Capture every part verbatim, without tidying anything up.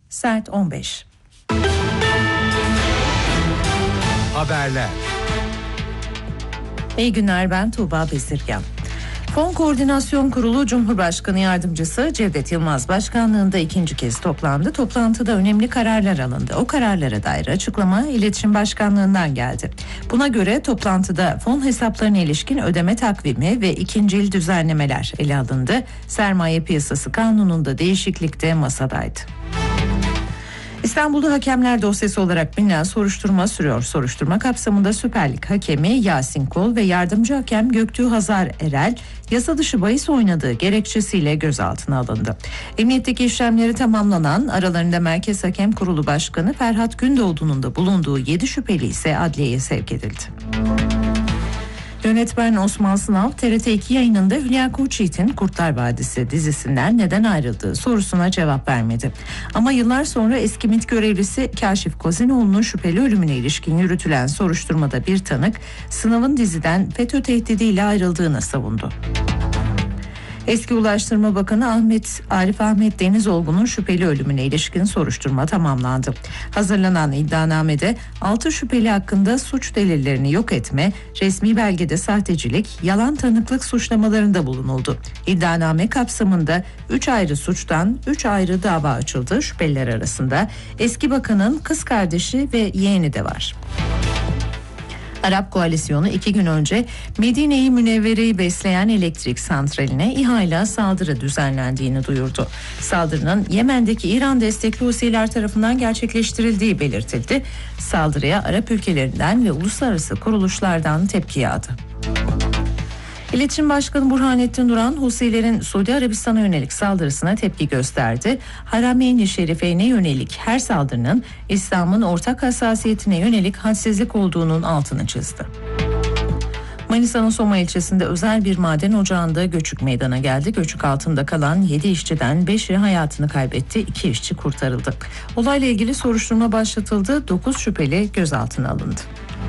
Saat on beş. Haberler. İyi günler, ben Tuğba Bezirgan. Fon Koordinasyon Kurulu Cumhurbaşkanı Yardımcısı Cevdet Yılmaz başkanlığında ikinci kez toplandı. Toplantıda önemli kararlar alındı. O kararlara dair açıklama İletişim Başkanlığı'ndan geldi. Buna göre toplantıda fon hesaplarına ilişkin ödeme takvimi ve ikincil düzenlemeler ele alındı. Sermaye Piyasası Kanunu'nda değişiklik de masadaydı. İstanbul'da hakemler dosyası olarak bilinen soruşturma sürüyor. Soruşturma kapsamında Süper Lig hakemi Yasin Kol ve yardımcı hakem Göktuğ Hazar Erel yasa dışı bahis oynadığı gerekçesiyle gözaltına alındı. Emniyetteki işlemleri tamamlanan, aralarında Merkez Hakem Kurulu Başkanı Ferhat Gündoğdu'nun da bulunduğu yedi şüpheli ise adliyeye sevk edildi. Yönetmen Osman Sınav, T R T iki yayınında Hülya Koçyiğit'in Kurtlar Vadisi dizisinden neden ayrıldığı sorusuna cevap vermedi. Ama yıllar sonra eski MİT görevlisi Kaşif Kozinoğlu'nun şüpheli ölümüne ilişkin yürütülen soruşturmada bir tanık, Sınav'ın diziden FETÖ tehdidiyle ayrıldığını savundu. Eski Ulaştırma Bakanı Ahmet Arif Ahmet Denizolgu'nun şüpheli ölümüne ilişkin soruşturma tamamlandı. Hazırlanan iddianamede altı şüpheli hakkında suç delillerini yok etme, resmi belgede sahtecilik, yalan tanıklık suçlamalarında bulunuldu. İddianame kapsamında üç ayrı suçtan üç ayrı dava açıldı. Şüpheliler arasında eski bakanın kız kardeşi ve yeğeni de var. Arap Koalisyonu iki gün önce Medine-i Münevvere'yi besleyen elektrik santraline İHA'yla saldırı düzenlendiğini duyurdu. Saldırının Yemen'deki İran destekli Husiler tarafından gerçekleştirildiği belirtildi. Saldırıya Arap ülkelerinden ve uluslararası kuruluşlardan tepki yağdı. İletişim Başkanı Burhanettin Duran, Husilerin Suudi Arabistan'a yönelik saldırısına tepki gösterdi. Harameyn-i Şerife'ne yönelik her saldırının İslam'ın ortak hassasiyetine yönelik hadsizlik olduğunun altını çizdi. Manisa'nın Soma ilçesinde özel bir maden ocağında göçük meydana geldi. Göçük altında kalan yedi işçiden beşi hayatını kaybetti, iki işçi kurtarıldı. Olayla ilgili soruşturma başlatıldı, dokuz şüpheli gözaltına alındı.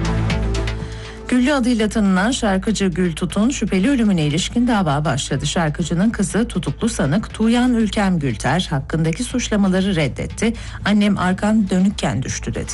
Güllü adıyla tanınan şarkıcı Gül Tutun şüpheli ölümüne ilişkin dava başladı. Şarkıcının kızı tutuklu sanık Tuğyan Ülkem Gülter hakkındaki suçlamaları reddetti. Annem arkan dönükken düştü dedi.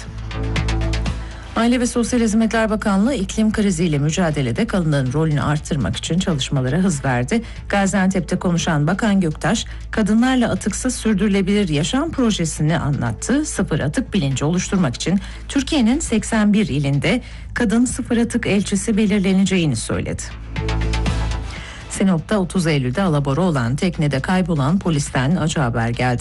Aile ve Sosyal Hizmetler Bakanlığı iklim kriziyle mücadelede kadınların rolünü arttırmak için çalışmalara hız verdi. Gaziantep'te konuşan Bakan Göktaş, kadınlarla atıksız sürdürülebilir yaşam projesini anlattı. Sıfır atık bilinci oluşturmak için Türkiye'nin seksen bir ilinde kadın sıfır atık elçisi belirleneceğini söyledi. Sinop'ta otuz Eylül'de alabora olan teknede kaybolan polisten acı haber geldi.